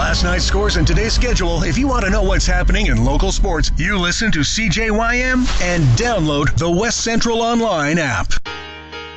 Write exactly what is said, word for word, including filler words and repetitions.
last night's scores and today's schedule, if you want to know what's happening in local sports, you listen to C J Y M and download the West Central Online app.